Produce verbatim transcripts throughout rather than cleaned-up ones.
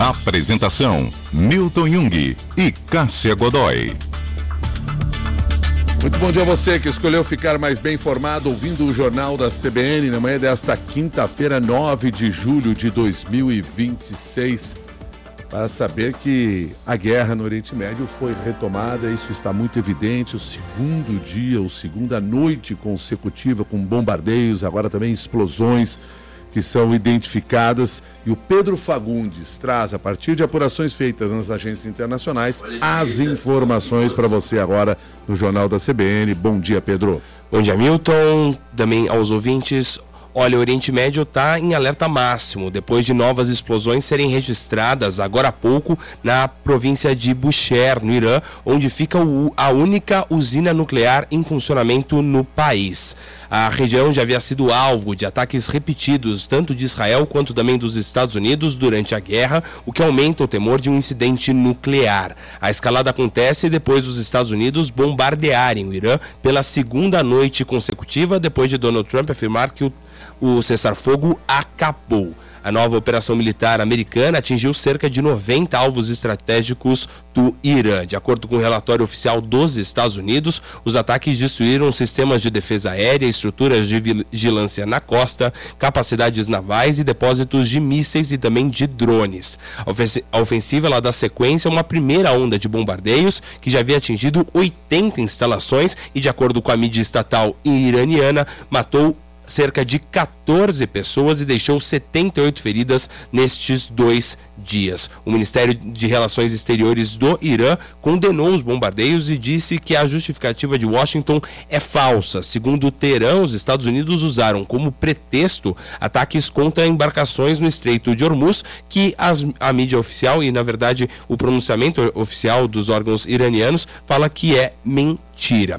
Apresentação: Milton Jung e Cássia Godoy. Muito bom dia a você que escolheu ficar mais bem informado ouvindo o Jornal da C B N na manhã desta quinta-feira, nove de julho de dois mil e vinte e seis, para saber que a guerra no Oriente Médio foi retomada. Isso está muito evidente, o segundo dia, ou segunda noite consecutiva com bombardeios, agora também explosões que são identificadas, e o Pedro Fagundes traz, a partir de apurações feitas nas agências internacionais, as informações para você agora no Jornal da C B N. Bom dia, Pedro. Bom dia, Milton, também aos ouvintes. Olha, o Oriente Médio está em alerta máximo, depois de novas explosões serem registradas agora há pouco na província de Bushehr, no Irã, onde fica o, a única usina nuclear em funcionamento no país. A região já havia sido alvo de ataques repetidos, tanto de Israel quanto também dos Estados Unidos durante a guerra, o que aumenta o temor de um incidente nuclear. A escalada acontece depois dos Estados Unidos bombardearem o Irã pela segunda noite consecutiva, depois de Donald Trump afirmar que o O cessar-fogo acabou. A nova operação militar americana atingiu cerca de noventa alvos estratégicos do Irã. De acordo com o relatório oficial dos Estados Unidos, os ataques destruíram sistemas de defesa aérea, estruturas de vigilância na costa, capacidades navais e depósitos de mísseis e também de drones. A ofensiva ela dá sequência a uma primeira onda de bombardeios que já havia atingido oitenta instalações e, de acordo com a mídia estatal iraniana, matou cerca de quatorze pessoas e deixou setenta e oito feridas nestes dois dias. O Ministério de Relações Exteriores do Irã condenou os bombardeios e disse que a justificativa de Washington é falsa. Segundo o Teherã, os Estados Unidos usaram como pretexto ataques contra embarcações no Estreito de Hormuz, que as, a mídia oficial e, na verdade, o pronunciamento oficial dos órgãos iranianos fala que é mentira.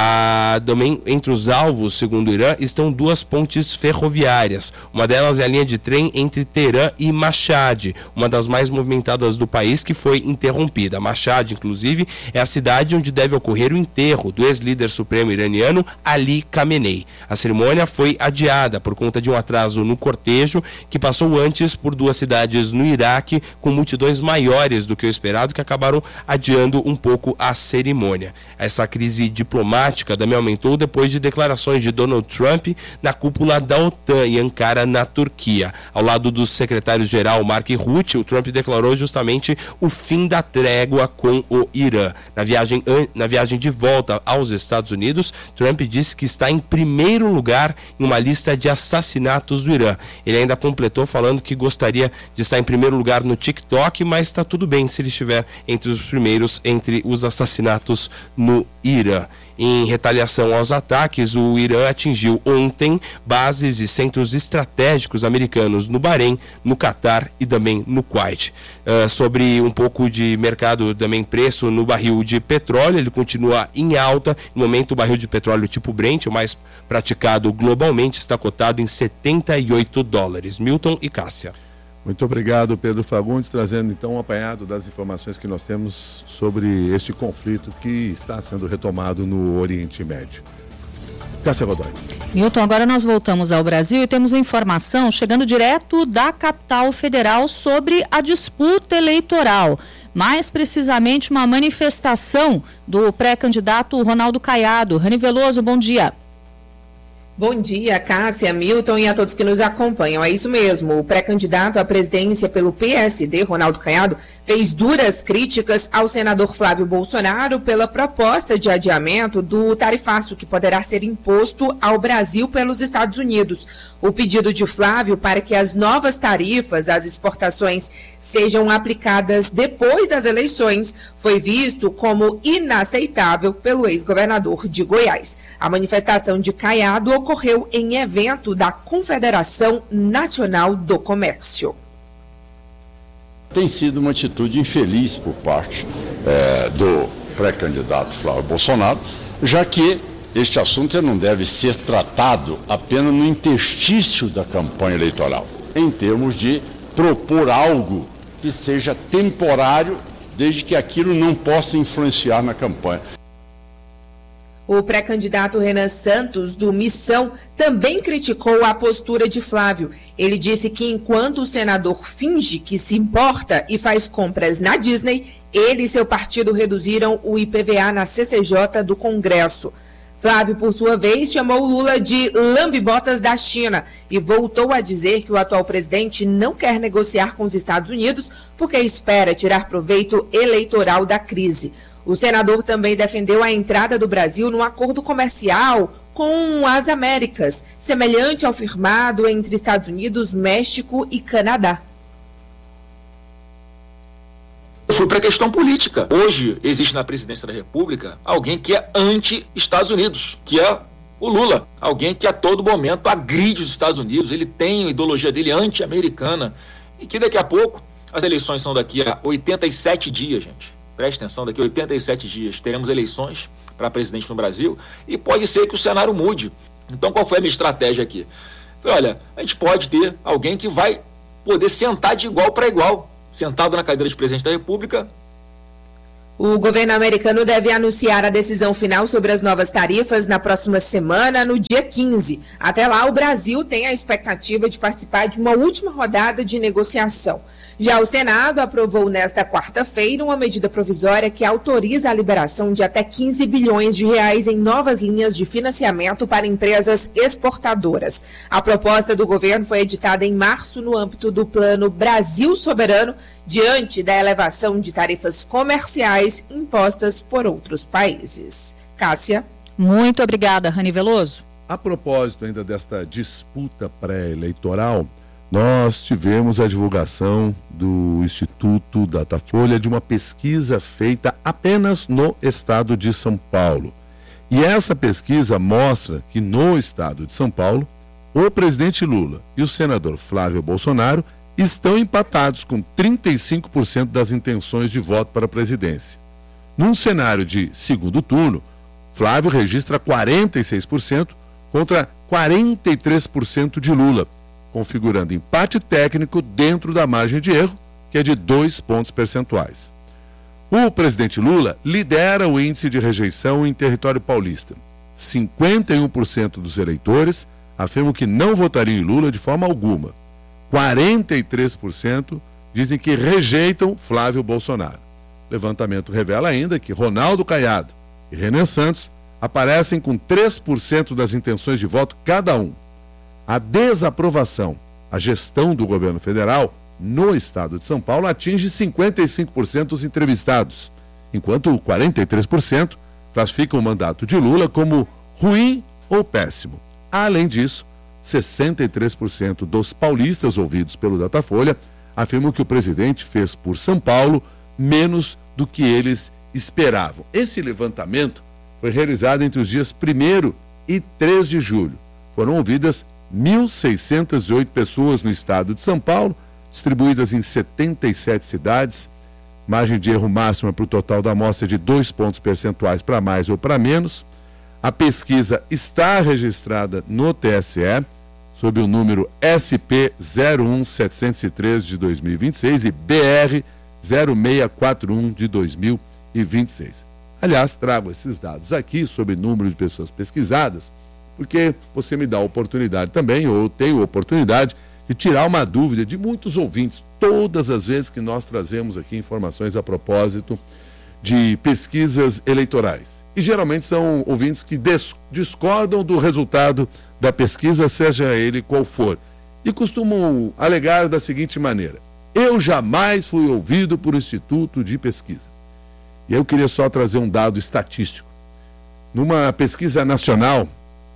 Ah, também entre os alvos, segundo o Irã, estão duas pontes ferroviárias. Uma delas é a linha de trem entre Teherã e Mashhad, uma das mais movimentadas do país, que foi interrompida. Mashhad, inclusive, é a cidade onde deve ocorrer o enterro do ex-líder supremo iraniano Ali Khamenei. A cerimônia foi adiada por conta de um atraso no cortejo, que passou antes por duas cidades no Iraque, com multidões maiores do que o esperado, que acabaram adiando um pouco a cerimônia. Essa crise diplomática também aumentou depois de declarações de Donald Trump na cúpula da OTAN em Ankara, na Turquia. Ao lado do secretário-geral Mark Rutte, o Trump declarou justamente o fim da trégua com o Irã. Na viagem, na viagem de volta aos Estados Unidos, Trump disse que está em primeiro lugar em uma lista de assassinatos do Irã. Ele ainda completou falando que gostaria de estar em primeiro lugar no TikTok, mas está tudo bem se ele estiver entre os primeiros entre os assassinatos no Irã. Em retaliação aos ataques, o Irã atingiu ontem bases e centros estratégicos americanos no Bahrein, no Catar e também no Kuwait. Uh, sobre um pouco de mercado, também preço no barril de petróleo, ele continua em alta. No momento, o barril de petróleo tipo Brent, o mais praticado globalmente, está cotado em setenta e oito dólares. Milton e Cássia. Muito obrigado, Pedro Fagundes, trazendo então um apanhado das informações que nós temos sobre este conflito que está sendo retomado no Oriente Médio. Cássia Godoy. Milton, agora nós voltamos ao Brasil e temos informação chegando direto da capital federal sobre a disputa eleitoral. Mais precisamente, uma manifestação do pré-candidato Ronaldo Caiado. Rani Veloso, bom dia. Bom dia, Cássia, Milton e a todos que nos acompanham. É isso mesmo, o pré-candidato à presidência pelo P S D, Ronaldo Caiado, fez duras críticas ao senador Flávio Bolsonaro pela proposta de adiamento do tarifaço que poderá ser imposto ao Brasil pelos Estados Unidos. O pedido de Flávio para que as novas tarifas às exportações sejam aplicadas depois das eleições foi visto como inaceitável pelo ex-governador de Goiás. A manifestação de Caiado ocorreu em evento da Confederação Nacional do Comércio. Tem sido uma atitude infeliz por parte é, do pré-candidato Flávio Bolsonaro, já que este assunto não deve ser tratado apenas no interstício da campanha eleitoral, em termos de propor algo que seja temporário, desde que aquilo não possa influenciar na campanha. O pré-candidato Renan Santos, do Missão, também criticou a postura de Flávio. Ele disse que enquanto o senador finge que se importa e faz compras na Disney, ele e seu partido reduziram o I P V A na C C J do Congresso. Flávio, por sua vez, chamou Lula de lambe-botas da China e voltou a dizer que o atual presidente não quer negociar com os Estados Unidos porque espera tirar proveito eleitoral da crise. O senador também defendeu a entrada do Brasil num acordo comercial com as Américas, semelhante ao firmado entre Estados Unidos, México e Canadá. Eu fui para a questão política. Hoje existe na presidência da República alguém que é anti-Estados Unidos, que é o Lula. Alguém que a todo momento agride os Estados Unidos, ele tem a ideologia dele anti-americana e que daqui a pouco, as eleições são daqui a oitenta e sete dias, gente. Preste atenção, daqui a oitenta e sete dias teremos eleições para presidente no Brasil e pode ser que o cenário mude. Então, qual foi a minha estratégia aqui? Falei, olha, a gente pode ter alguém que vai poder sentar de igual para igual, sentado na cadeira de presidente da República. O governo americano deve anunciar a decisão final sobre as novas tarifas na próxima semana, no dia quinze. Até lá, o Brasil tem a expectativa de participar de uma última rodada de negociação. Já o Senado aprovou nesta quarta-feira uma medida provisória que autoriza a liberação de até quinze bilhões de reais em novas linhas de financiamento para empresas exportadoras. A proposta do governo foi editada em março no âmbito do Plano Brasil Soberano, diante da elevação de tarifas comerciais impostas por outros países. Cássia. Muito obrigada, Rani Veloso. A propósito ainda desta disputa pré-eleitoral, nós tivemos a divulgação do Instituto Datafolha de uma pesquisa feita apenas no estado de São Paulo. E essa pesquisa mostra que no estado de São Paulo, o presidente Lula e o senador Flávio Bolsonaro estão empatados com trinta e cinco por cento das intenções de voto para a presidência. Num cenário de segundo turno, Flávio registra quarenta e seis por cento contra quarenta e três por cento de Lula, configurando empate técnico dentro da margem de erro, que é de dois pontos percentuais. O presidente Lula lidera o índice de rejeição em território paulista. cinquenta e um por cento dos eleitores afirmam que não votariam em Lula de forma alguma. quarenta e três por cento dizem que rejeitam Flávio Bolsonaro. O levantamento revela ainda que Ronaldo Caiado e Renan Santos aparecem com três por cento das intenções de voto cada um. A desaprovação, a gestão do governo federal no estado de São Paulo atinge cinquenta e cinco por cento dos entrevistados, enquanto quarenta e três por cento classificam o mandato de Lula como ruim ou péssimo. Além disso, sessenta e três por cento dos paulistas ouvidos pelo Datafolha afirmam que o presidente fez por São Paulo menos do que eles esperavam. Esse levantamento foi realizado entre os dias primeiro e três de julho. Foram ouvidas mil seiscentas e oito pessoas no estado de São Paulo, distribuídas em setenta e sete cidades. Margem de erro máxima para o total da amostra de dois pontos percentuais para mais ou para menos. A pesquisa está registrada no T S E, sob o número S P zero um setecentos e três de dois mil e vinte e seis e B R zero seis quatro um de dois mil e vinte e seis. Aliás, trago esses dados aqui sobre o número de pessoas pesquisadas, porque você me dá a oportunidade também, ou eu tenho a oportunidade, de tirar uma dúvida de muitos ouvintes, todas as vezes que nós trazemos aqui informações a propósito de pesquisas eleitorais. E geralmente são ouvintes que des- discordam do resultado da pesquisa, seja ele qual for, e costumam alegar da seguinte maneira: eu jamais fui ouvido por um instituto de pesquisa. E eu queria só trazer um dado estatístico. Numa pesquisa nacional,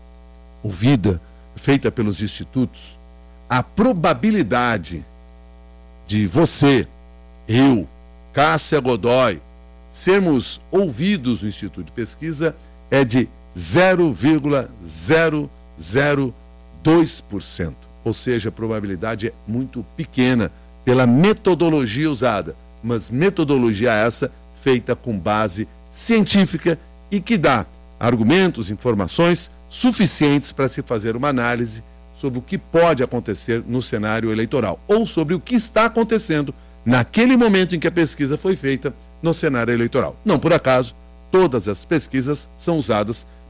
ouvida, feita pelos institutos, a probabilidade de você, eu, Cássia Godoy, sermos ouvidos no Instituto de Pesquisa é de zero vírgula zero zero dois por cento. Ou seja, a probabilidade é muito pequena pela metodologia usada, mas metodologia essa feita com base científica e que dá argumentos, informações suficientes para se fazer uma análise sobre o que pode acontecer no cenário eleitoral ou sobre o que está acontecendo naquele momento em que a pesquisa foi feita no cenário eleitoral. Não por acaso, todas as pesquisas são usadas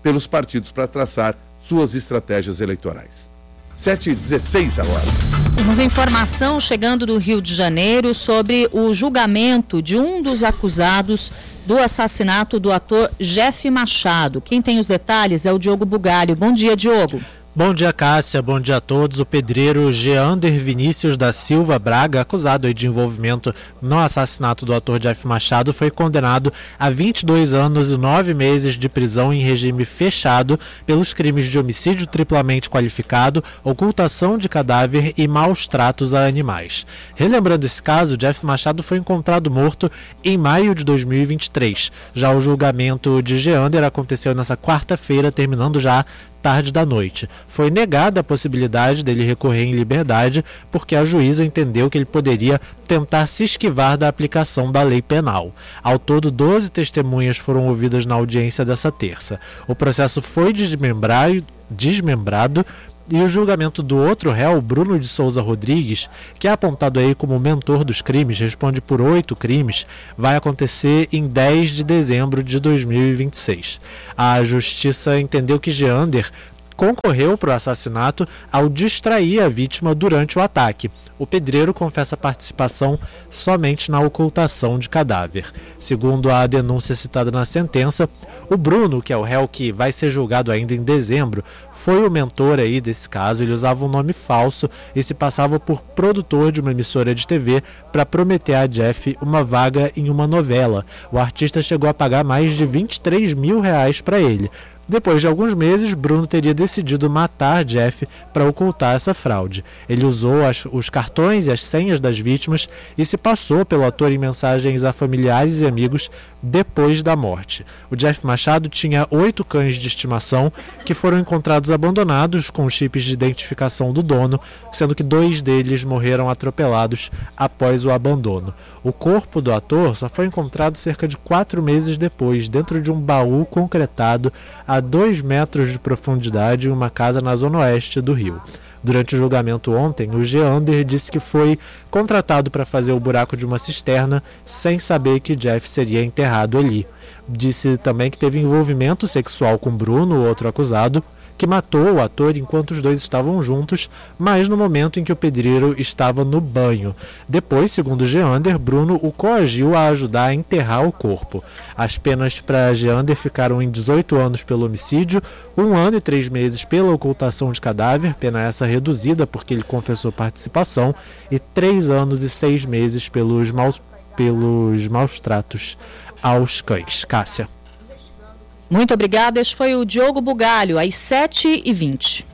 pelos partidos para traçar suas estratégias eleitorais. sete e dezesseis agora. Temos informação chegando do Rio de Janeiro sobre o julgamento de um dos acusados do assassinato do ator Jeff Machado. Quem tem os detalhes é o Diogo Bugalho. Bom dia, Diogo. Bom dia, Cássia. Bom dia a todos. O pedreiro Geander Vinícius da Silva Braga, acusado de envolvimento no assassinato do ator Jeff Machado, foi condenado a vinte e dois anos e nove meses de prisão em regime fechado pelos crimes de homicídio triplamente qualificado, ocultação de cadáver e maus tratos a animais. Relembrando esse caso, Jeff Machado foi encontrado morto em maio de dois mil e vinte e três. Já o julgamento de Geander aconteceu nessa quarta-feira, terminando já tarde da noite. Foi negada a possibilidade dele recorrer em liberdade porque a juíza entendeu que ele poderia tentar se esquivar da aplicação da lei penal. Ao todo, doze testemunhas foram ouvidas na audiência dessa terça. O processo foi desmembrado, desmembrado e o julgamento do outro réu, Bruno de Souza Rodrigues, que é apontado aí como mentor dos crimes, responde por oito crimes, vai acontecer em dez de dezembro de dois mil e vinte e seis. A justiça entendeu que Geander concorreu para o assassinato ao distrair a vítima durante o ataque. O pedreiro confessa participação somente na ocultação de cadáver. Segundo a denúncia citada na sentença, o Bruno, que é o réu que vai ser julgado ainda em dezembro, foi o mentor aí desse caso. Ele usava um nome falso e se passava por produtor de uma emissora de T V para prometer a Jeff uma vaga em uma novela. O artista chegou a pagar mais de vinte e três mil reais para ele. Depois de alguns meses, Bruno teria decidido matar Jeff para ocultar essa fraude. Ele usou as, os cartões e as senhas das vítimas e se passou pelo ator em mensagens a familiares e amigos depois da morte. O Jeff Machado tinha oito cães de estimação que foram encontrados abandonados com chips de identificação do dono, sendo que dois deles morreram atropelados após o abandono. O corpo do ator só foi encontrado cerca de quatro meses depois, dentro de um baú concretado a dois metros de profundidade em uma casa na zona oeste do Rio. Durante o julgamento ontem, o Geander disse que foi contratado para fazer o buraco de uma cisterna sem saber que Jeff seria enterrado ali. Disse também que teve envolvimento sexual com Bruno, o outro acusado, que matou o ator enquanto os dois estavam juntos, mas no momento em que o pedreiro estava no banho. Depois, segundo Geander, Bruno o coagiu a ajudar a enterrar o corpo. As penas para Geander ficaram em dezoito anos pelo homicídio, um ano e três meses pela ocultação de cadáver, pena essa reduzida porque ele confessou participação, e três anos e seis meses pelos maus, pelos maus tratos aos cães. Cássia. Muito obrigada. Este foi o Diogo Bugalho, às sete e vinte.